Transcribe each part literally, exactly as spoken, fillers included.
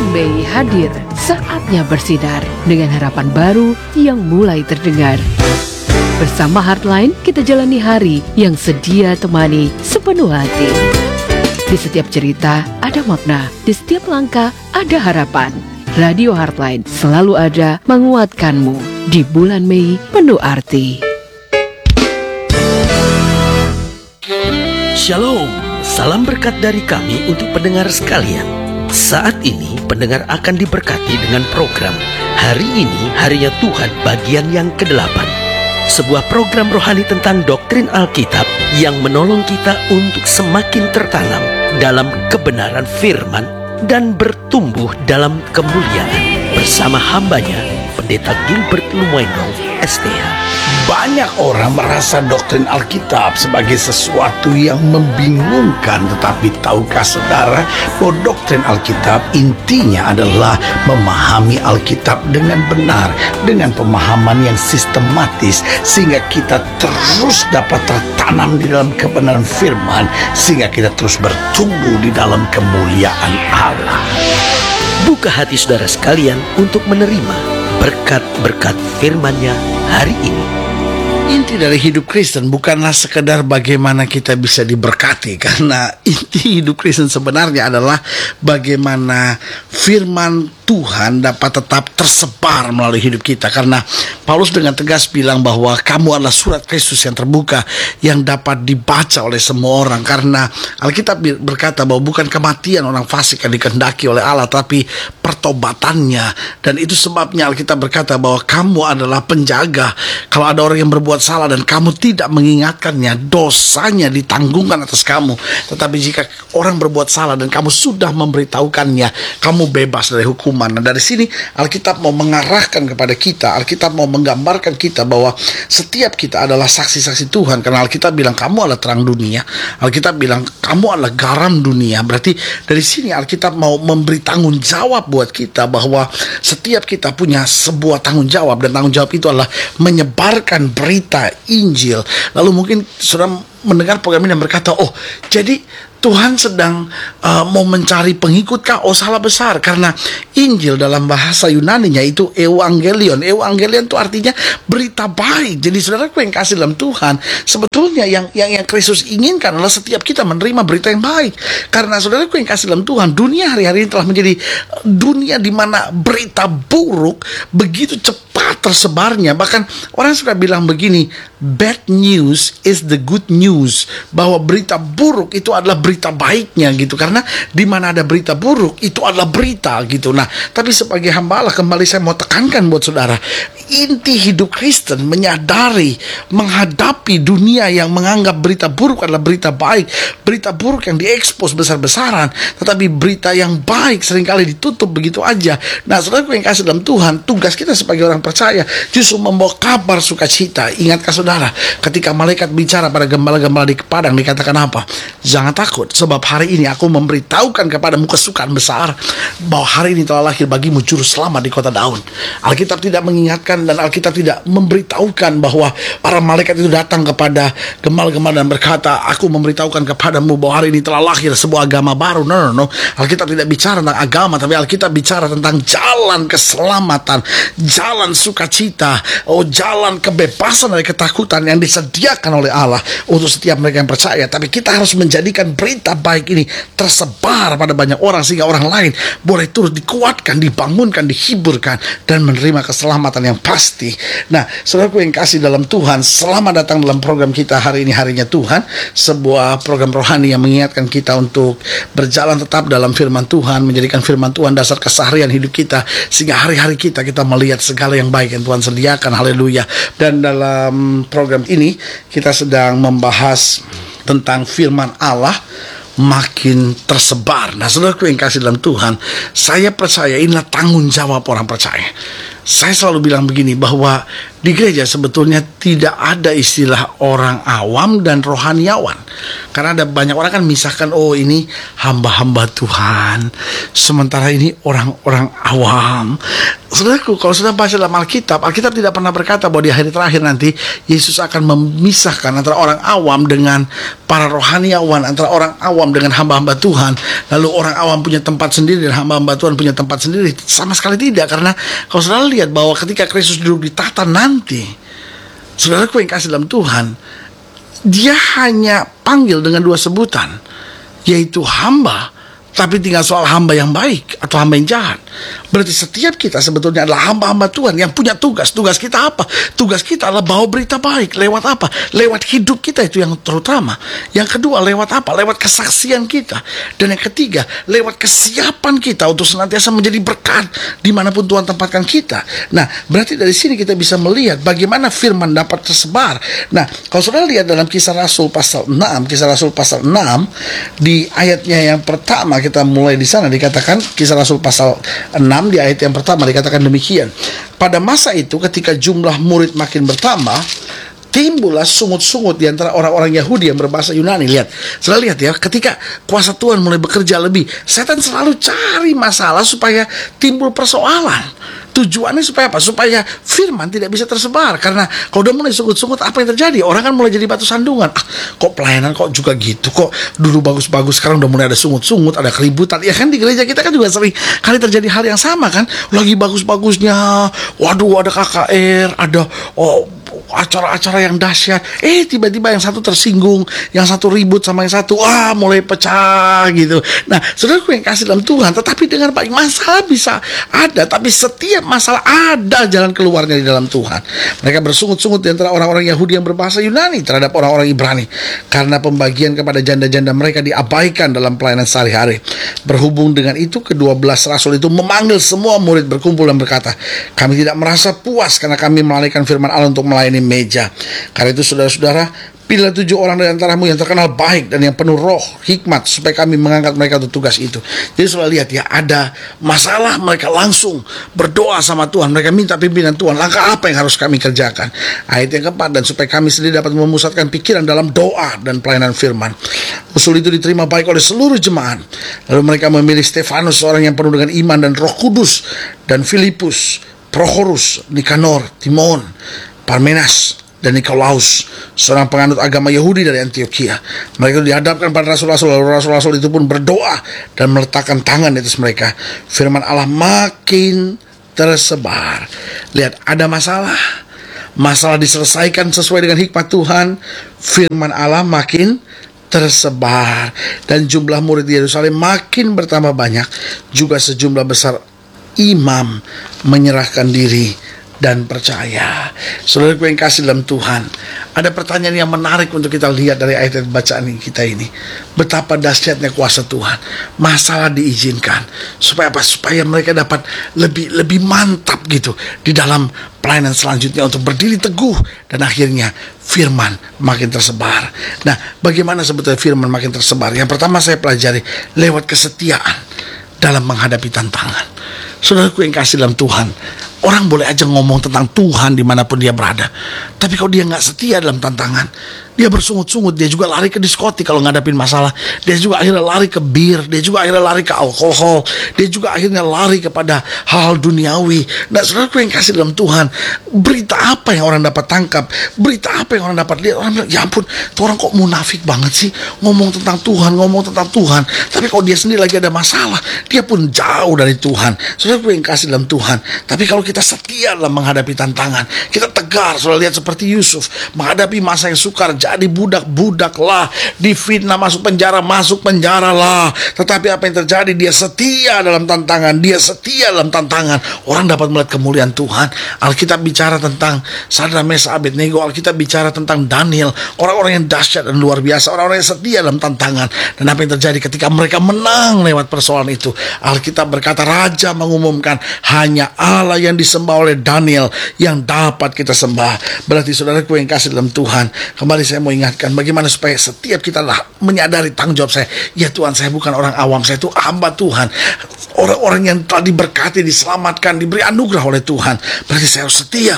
Bulan Mei hadir, saatnya bersinar dengan harapan baru yang mulai terdengar. Bersama Heartline, kita jalani hari yang sedia temani sepenuh hati. Di setiap cerita ada makna, di setiap langkah ada harapan. Radio Heartline selalu ada menguatkanmu di bulan Mei penuh arti. Shalom, salam berkat dari kami untuk pendengar sekalian. Saat ini pendengar akan diberkati dengan program Hari Ini Harinya Tuhan bagian yang kedelapan. Sebuah program rohani tentang doktrin Alkitab yang menolong kita untuk semakin tertanam dalam kebenaran firman dan bertumbuh dalam kemuliaan bersama hambanya, Pendeta Gilbert Lumoino, S T H. Banyak orang merasa doktrin Alkitab sebagai sesuatu yang membingungkan. Tetapi tahukah saudara bahwa doktrin Alkitab intinya adalah memahami Alkitab dengan benar, dengan pemahaman yang sistematis, sehingga kita terus dapat tertanam di dalam kebenaran firman, sehingga kita terus bertumbuh di dalam kemuliaan Allah. Buka hati saudara sekalian untuk menerima berkat-berkat firman-Nya hari ini. Inti dari hidup Kristen bukanlah sekedar bagaimana kita bisa diberkati, karena inti hidup Kristen sebenarnya adalah bagaimana firman Tuhan dapat tetap tersebar melalui hidup kita. Karena Paulus dengan tegas bilang bahwa kamu adalah surat Kristus yang terbuka yang dapat dibaca oleh semua orang. Karena Alkitab berkata bahwa bukan kematian orang fasik yang dikehendaki oleh Allah, tapi pertobatannya. Dan itu sebabnya Alkitab berkata bahwa kamu adalah penjaga. Kalau ada orang yang berbuat salah dan kamu tidak mengingatkannya, dosanya ditanggungkan atas kamu. Tetapi jika orang berbuat salah dan kamu sudah memberitahukannya, kamu bebas dari hukuman. Nah, dari sini Alkitab mau mengarahkan kepada kita, Alkitab mau menggambarkan kita bahwa setiap kita adalah saksi-saksi Tuhan. Karena Alkitab bilang kamu adalah terang dunia, Alkitab bilang kamu adalah garam dunia. Berarti dari sini Alkitab mau memberi tanggung jawab buat kita, bahwa setiap kita punya sebuah tanggung jawab, dan tanggung jawab itu adalah menyebarkan berita Injil. Lalu mungkin sudah mendengar program ini dan berkata, oh jadi Tuhan sedang uh, mau mencari pengikut kah? Oh, salah besar. Karena Injil dalam bahasa Yunaninya itu Evangelion. Evangelion itu artinya berita baik. Jadi saudaraku yang kasih dalam Tuhan, sebetulnya yang yang yang Kristus inginkan adalah setiap kita menerima berita yang baik. Karena saudaraku yang kasih dalam Tuhan, dunia hari-hari ini telah menjadi dunia di mana berita buruk begitu cepat tersebarnya. Bahkan orang suka bilang begini, bad news is the good news. Bahwa berita buruk itu adalah berita berita baiknya gitu. Karena di mana ada berita buruk itu adalah berita gitu. Nah, tapi sebagai hamba Allah, kembali saya mau tekankan buat saudara, inti hidup Kristen menyadari menghadapi dunia yang menganggap berita buruk adalah berita baik, berita buruk yang diekspos besar-besaran, tetapi berita yang baik seringkali ditutup begitu aja. Nah, saudaraku yang kasih dalam Tuhan, tugas kita sebagai orang percaya justru membawa kabar sukacita. Ingatkah saudara, ketika malaikat bicara pada gembala-gembala di padang, dikatakan apa? Jangan takut, sebab hari ini aku memberitahukan kepadamu kesukaan besar, bahwa hari ini telah lahir bagimu juru selamat di kota Daud. Alkitab tidak mengingatkan dan Alkitab tidak memberitahukan bahwa para malaikat itu datang kepada gembala-gembala dan berkata, aku memberitahukan kepadamu bahwa hari ini telah lahir sebuah agama baru. No, no, no. Alkitab tidak bicara tentang agama, tapi Alkitab bicara tentang jalan keselamatan, jalan sukacita, oh jalan kebebasan dari ketakutan yang disediakan oleh Allah untuk setiap mereka yang percaya. Tapi kita harus menjadikan berita baik ini tersebar pada banyak orang, sehingga orang lain boleh terus dikuatkan, dibangunkan, dihiburkan, dan menerima keselamatan yang pasti. Nah, saudaraku yang kasih dalam Tuhan, selamat datang dalam program kita hari ini, Harinya Tuhan, sebuah program rohani yang mengingatkan kita untuk berjalan tetap dalam firman Tuhan, menjadikan firman Tuhan dasar keseharian hidup kita, sehingga hari-hari kita kita melihat segala yang baik yang Tuhan sediakan. Haleluya. Dan dalam program ini kita sedang membahas tentang firman Allah makin tersebar. Nah, saudaraku yang kasih dalam Tuhan, saya percaya inilah tanggung jawab orang percaya. Saya selalu bilang begini, bahwa Di gereja sebetulnya tidak ada istilah orang awam dan rohaniawan. Karena ada banyak orang kan misahkan, oh ini hamba-hamba Tuhan, sementara ini orang-orang awam. Saudaraku, kalau sudah baca dalam Alkitab, Alkitab tidak pernah berkata bahwa di hari terakhir nanti Yesus akan memisahkan antara orang awam dengan para rohaniawan, antara orang awam dengan hamba-hamba Tuhan. Lalu orang awam punya tempat sendiri dan hamba-hamba Tuhan punya tempat sendiri. Sama sekali tidak. Karena kalau saudara lihat bahwa ketika Kristus duduk di tahta nanti, saudaraku yang kasih dalam Tuhan, dia hanya panggil dengan dua sebutan, yaitu hamba. Tapi tinggal soal hamba yang baik atau hamba yang jahat. Berarti setiap kita sebetulnya adalah hamba-hamba Tuhan yang punya tugas. Tugas kita apa? Tugas kita adalah bawa berita baik. Lewat apa? Lewat hidup kita, itu yang terutama. Yang kedua, lewat apa? Lewat kesaksian kita. Dan yang ketiga, lewat kesiapan kita untuk senantiasa menjadi berkat dimanapun Tuhan tempatkan kita. Nah, berarti dari sini kita bisa melihat bagaimana firman dapat tersebar. Nah, kalau saudara lihat dalam Kisah Rasul pasal enam, Kisah Rasul pasal enam, di ayatnya yang pertama, kita mulai di sana, dikatakan Kisah Rasul pasal enam di ayat yang pertama dikatakan demikian. Pada masa itu ketika jumlah murid makin bertambah, timbullah sungut-sungut di antara orang-orang Yahudi yang berbahasa Yunani. Lihat, selalu lihat ya, ketika kuasa Tuhan mulai bekerja lebih, setan selalu cari masalah supaya timbul persoalan. Tujuannya supaya apa? Supaya firman tidak bisa tersebar. Karena kalau udah mulai sungut-sungut, apa yang terjadi? Orang kan mulai jadi batu sandungan. Ah, kok pelayanan kok juga gitu? Kok dulu bagus-bagus, sekarang udah mulai ada sungut-sungut, ada keributan. Ya kan di gereja kita kan juga sering kali terjadi hal yang sama kan. Lagi bagus-bagusnya, waduh ada K K R, ada oh, acara-acara yang dahsyat. Eh tiba-tiba yang satu tersinggung, yang satu ribut sama yang satu, wah mulai pecah gitu. Nah, saudaraku yang kasih dalam Tuhan, tetapi dengan baik, masalah bisa ada, tapi setiap masalah ada jalan keluarnya di dalam Tuhan. Mereka bersungut-sungut di antara orang-orang Yahudi yang berbahasa Yunani terhadap orang-orang Ibrani, karena pembagian kepada janda-janda mereka diabaikan dalam pelayanan sehari-hari. Berhubung dengan itu, kedua belas rasul itu memanggil semua murid berkumpul dan berkata, kami tidak merasa puas karena kami melalaikan firman Allah untuk melayani meja. Karena itu saudara-saudara, pilih tujuh orang dari antaramu yang terkenal baik dan yang penuh roh hikmat, supaya kami mengangkat mereka untuk tugas itu. Jadi saudara lihat ya, ada masalah, mereka langsung berdoa sama Tuhan. Mereka minta pimpinan Tuhan, langkah apa yang harus kami kerjakan. Ayat yang keempat, dan supaya kami sendiri dapat memusatkan pikiran dalam doa dan pelayanan firman. Usul itu diterima baik oleh seluruh jemaat. Lalu mereka memilih Stefanus, seorang yang penuh dengan iman dan Roh Kudus, dan Filipus, Prochorus, Nikanor, Timon, Parmenas, dan Nikolaus, seorang penganut agama Yahudi dari Antioquia. Mereka itu dihadapkan pada rasul-rasul, lalu rasul-rasul itu pun berdoa dan meletakkan tangan di atas mereka. Firman Allah makin tersebar. Lihat, ada masalah, masalah diselesaikan sesuai dengan hikmat Tuhan. Firman Allah makin tersebar, dan jumlah murid di Yerusalem makin bertambah banyak. Juga sejumlah besar imam menyerahkan diri dan percaya. Saudaraku yang kasih dalam Tuhan, ada pertanyaan yang menarik untuk kita lihat dari ayat bacaan kita ini. Betapa dahsyatnya kuasa Tuhan. Masalah diizinkan supaya apa? Supaya mereka dapat lebih lebih mantap gitu di dalam pelayanan selanjutnya, untuk berdiri teguh, dan akhirnya firman makin tersebar. Nah, bagaimana sebetulnya firman makin tersebar? Yang pertama saya pelajari lewat kesetiaan dalam menghadapi tantangan. Saudaraku yang kasih dalam Tuhan, orang boleh aja ngomong tentang Tuhan dimanapun dia berada, tapi kalau dia gak setia dalam tantangan, dia bersungut-sungut, dia juga lari ke diskotik kalau ngadapin masalah, dia juga akhirnya lari ke bir, dia juga akhirnya lari ke alkohol, dia juga akhirnya lari kepada hal-hal duniawi. Nah, saudaraku yang kasih dalam Tuhan, berita apa yang orang dapat tangkap, berita apa yang orang dapat lihat? Orang bilang, ya ampun, tuh orang kok munafik banget sih, ngomong tentang Tuhan, ngomong tentang Tuhan, tapi kalau dia sendiri lagi ada masalah, dia pun jauh dari Tuhan. Saudaraku yang kasih dalam Tuhan, tapi kalau kita setia dalam menghadapi tantangan, kita tegar, saudara lihat seperti Yusuf menghadapi masa yang sukar, jadi budak-budak lah, difitnah, masuk penjara, masuk penjara lah. Tetapi apa yang terjadi? Dia setia dalam tantangan, dia setia dalam tantangan. Orang dapat melihat kemuliaan Tuhan. Alkitab bicara tentang Sadrak, Mesak, Abednego. Alkitab bicara tentang Daniel, orang-orang yang dahsyat dan luar biasa, orang-orang yang setia dalam tantangan. Dan apa yang terjadi ketika mereka menang lewat persoalan itu? Alkitab berkata, Raja mengumumkan, hanya Allah yang disembah oleh Daniel yang dapat kita sembah. Berarti saudaraku yang kasih dalam Tuhan, kembali saya mau ingatkan bagaimana supaya setiap kita lah menyadari tanggung jawab saya. Ya Tuhan, saya bukan orang awam, saya itu hamba Tuhan, orang-orang yang telah diberkati, diselamatkan, diberi anugerah oleh Tuhan. Berarti saya harus setia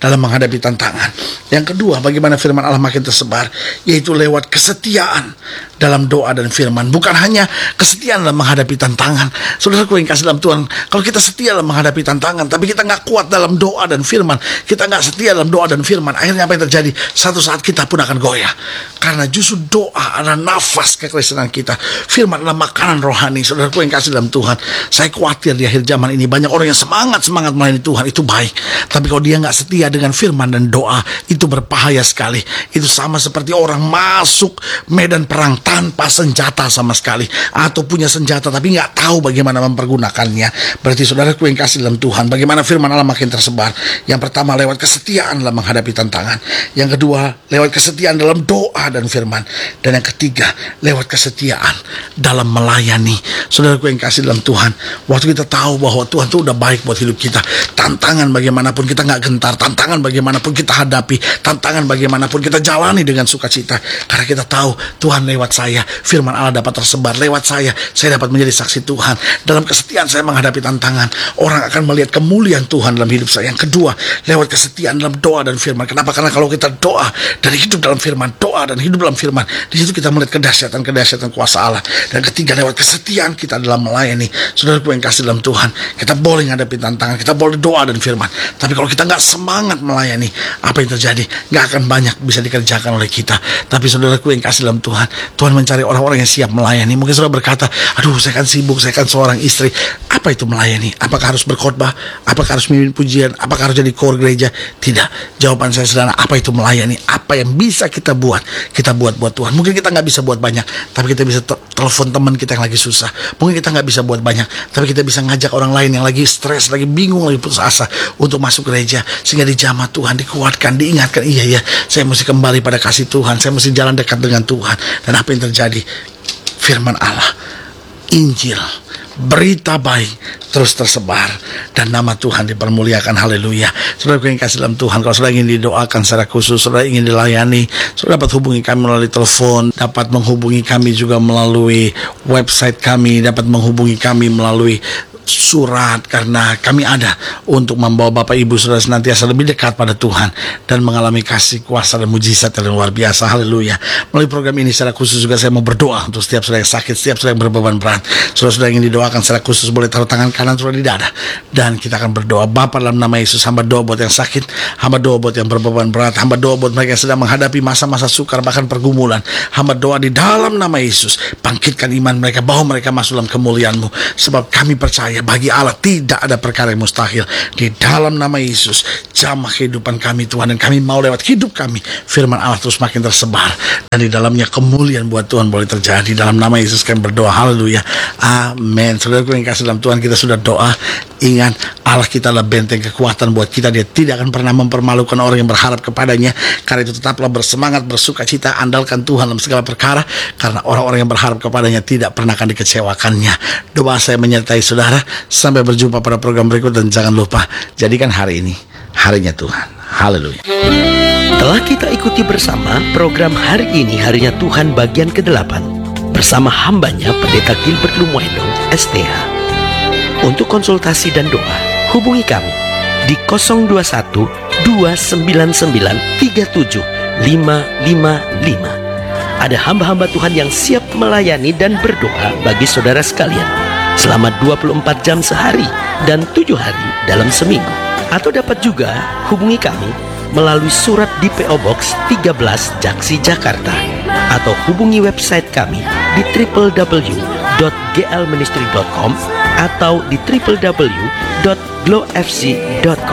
dalam menghadapi tantangan. Yang kedua, bagaimana firman Allah makin tersebar, yaitu lewat kesetiaan dalam doa dan firman. Bukan hanya kesetiaan dalam menghadapi tantangan. Saudaraku yang kasih dalam Tuhan, kalau kita setia dalam menghadapi tantangan, tapi kita nggak kuat dalam doa dan firman, kita nggak setia dalam doa dan firman, akhirnya apa yang terjadi? Satu saat kita pun akan goyah. Karena justru doa adalah nafas kekristenan kita. Firman adalah makanan rohani. Saudaraku yang kasih dalam Tuhan, saya khawatir di akhir zaman ini banyak orang yang semangat-semangat melayani Tuhan, itu baik. Tapi kalau dia nggak setia dengan firman dan doa, itu berbahaya sekali. Itu sama seperti orang masuk medan perang tanpa senjata sama sekali, atau punya senjata tapi nggak tahu bagaimana mempergunakannya. Berarti saudaraku yang kasih dalam Tuhan, bagaimana firman Allah makin tersebar? Yang pertama, lewat kesetiaan dalam menghadapi tantangan. Yang kedua, lewat kesetiaan dalam doa dan firman. Dan yang ketiga, lewat kesetiaan dalam melayani. Saudaraku yang kasih dalam Tuhan, waktu kita tahu bahwa Tuhan itu udah baik buat hidup kita, tantangan bagaimanapun kita nggak gentar, tantangan bagaimanapun kita hadapi, tantangan bagaimanapun kita jalani dengan sukacita, karena kita tahu Tuhan lewat saya, firman Allah dapat tersebar lewat saya, saya dapat menjadi saksi Tuhan. Dalam kesetiaan saya menghadapi tantangan, orang akan melihat kemuliaan Tuhan dalam hidup saya. Yang kedua, lewat kesetiaan dalam doa dan firman. Kenapa? Karena kalau kita doa dan hidup dalam firman, doa dan hidup dalam firman, di situ kita melihat kedahsyatan-kedahsyatan kuasa Allah. Dan ketiga, lewat kesetiaan kita dalam melayani. Saudaraku yang kasih dalam Tuhan, kita boleh menghadapi tantangan, kita boleh doa dan firman, tapi kalau kita nggak semangat melayani, apa yang terjadi? Nggak akan banyak bisa dikerjakan oleh kita. Tapi saudaraku yang kasih dalam Tuhan, Tuhan mencari orang-orang yang siap melayani. Mungkin saudara berkata, aduh saya kan sibuk, saya kan seorang istri. Apa itu melayani? Apakah harus berkhotbah? Apakah harus memimpin pujian? Apakah harus jadi core gereja? Tidak. Jawaban saya sederhana, apa itu melayani? Apa yang bisa kita buat? Kita buat buat Tuhan. Mungkin kita nggak bisa buat banyak, tapi kita bisa te- telepon teman kita yang lagi susah. Mungkin kita nggak bisa buat banyak, tapi kita bisa ngajak orang lain yang lagi stres, lagi bingung, lagi putus asa untuk masuk gereja, sehingga dijamah Tuhan, dikuatkan, diingatkan, iya ya, saya mesti kembali pada kasih Tuhan, saya mesti jalan dekat dengan Tuhan. Dan apa yang terjadi? Firman Allah, Injil, berita baik terus tersebar dan nama Tuhan dipermuliakan. Haleluya. Saudara yang kasih dalam Tuhan, kalau saudara ingin didoakan secara khusus, saudara ingin dilayani, saudara dapat hubungi kami melalui telepon, dapat menghubungi kami juga melalui website kami, dapat menghubungi kami melalui surat, karena kami ada untuk membawa Bapak Ibu saudara senantiasa lebih dekat pada Tuhan dan mengalami kasih kuasa dan mujizat yang luar biasa. Haleluya. Melalui program ini secara khusus juga saya mau berdoa untuk setiap saudara yang sakit, setiap saudara yang berbeban berat. Saudara-saudara yang ingin didoakan secara khusus boleh taruh tangan kanan saudara di dada, dan kita akan berdoa. Bapa, dalam nama Yesus, hamba doa buat yang sakit, hamba doa buat yang berbeban berat, hamba doa buat mereka yang sedang menghadapi masa-masa sukar bahkan pergumulan. Hamba doa di dalam nama Yesus, bangkitkan iman mereka, bawa mereka masuk dalam kemuliaan-Mu, sebab kami percaya bagi Allah tidak ada perkara yang mustahil. Di dalam nama Yesus, jamah kehidupan kami Tuhan, dan kami mau lewat hidup kami firman Allah terus makin tersebar, dan di dalamnya kemuliaan buat Tuhan boleh terjadi. Dalam nama Yesus kami berdoa. Haleluya. Amin. Saudaraku yang kasih dalam Tuhan, kita sudah doa. Ingat, Allah kita adalah benteng kekuatan buat kita. Dia tidak akan pernah mempermalukan orang yang berharap kepadanya. Karena itu tetaplah bersemangat, bersuka cita, andalkan Tuhan dalam segala perkara, karena orang-orang yang berharap kepadanya tidak pernah akan dikecewakannya. Doa saya menyertai saudara. Sampai berjumpa pada program berikut, dan jangan lupa jadikan hari ini harinya Tuhan. Haleluya. Telah kita ikuti bersama program Hari Ini Harinya Tuhan bagian kedelapan bersama hambanya Pendeta Gilbert Lumwendong S T H. Untuk konsultasi dan doa, hubungi kami di nol dua satu dua sembilan sembilan tiga tujuh lima lima lima. Ada hamba-hamba Tuhan yang siap melayani dan berdoa bagi saudara sekalian selama dua puluh empat jam sehari dan tujuh hari dalam seminggu. Atau dapat juga hubungi kami melalui surat di P O Box tiga belas Jaksi, Jakarta, atau hubungi website kami di w w w dot g l ministry dot com atau di w w w dot glow f c dot com.